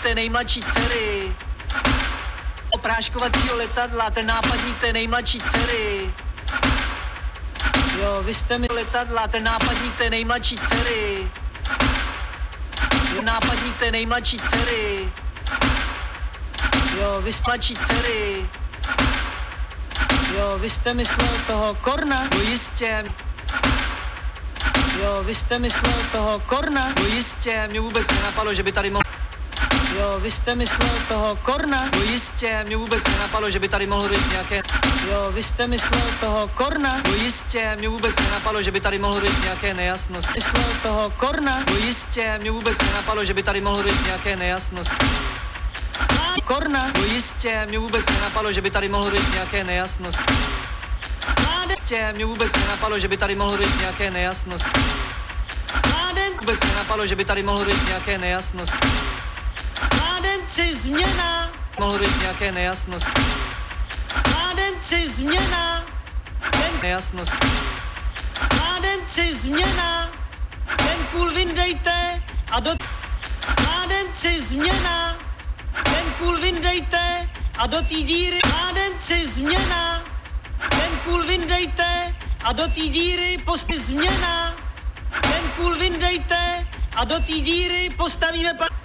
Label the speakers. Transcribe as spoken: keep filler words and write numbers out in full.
Speaker 1: té nejmladší dcery. Opráškovacího letadla, ten nápadník té nejmladší dcery. Jo, vy jste mi letadla, ten nápadník té nejmladší dcery. Jo, nápadník té nejmladší dcery. Jo, vy jste mladší dcery. Jo, vy jste myslel toho Korna? No jistě. Jo, vy jste myslel toho Korna? No jistě, mě vůbec nenapadlo, že by tady mohl... Jo, vy jste myslel toho Korna? No jistě, mě vůbec nenapadlo, že by tady mohlo být nějaké... Jo, vy jste myslel toho Korna? No jistě, mě vůbec nenapadlo, že by tady mohlo být nějaké nejasnosti. Myslel toho Korna? No jistě, mě vůbec nenapadlo, že by tady mohlo být nějaké nejasnosti. Korna? No jistě, mě vůbec nenapadlo, že by tady mohlo být nějaké nejasnosti. Jistě, mě vůbec nenapadlo, že by tady mohlo být nějaké nejasnosti. Vůbec nenapadlo, že by tady mohlo být nějaké nejasnosti. Mládenci změna. Mohlo být nějaké nejasnosti. Mládenci změna. Ten nejasnosti. Mládenci změna. Ten kůl vyndejte a do... Mládenci změna. Ten kůl vyndejte a do té díry. Mládenci změna. Ten kůl vyndejte a do té díry posty změna. Ten kůl vyndejte a do té díry postavíme pa...